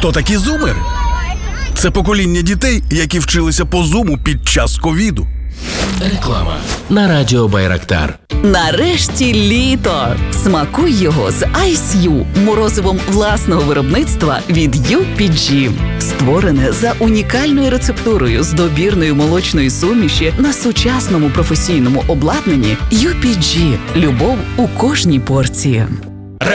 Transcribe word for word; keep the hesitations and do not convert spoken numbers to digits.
Хто такі зумери? Це покоління дітей, які вчилися по зуму під час ковіду. Реклама на радіо Байрактар. Нарешті літо! Смакуй його з Айс Ю, морозивом власного виробництва від ю пі джі. Створене за унікальною рецептурою з добірної молочної суміші на сучасному професійному обладнанні ю пі джі. Любов у кожній порції.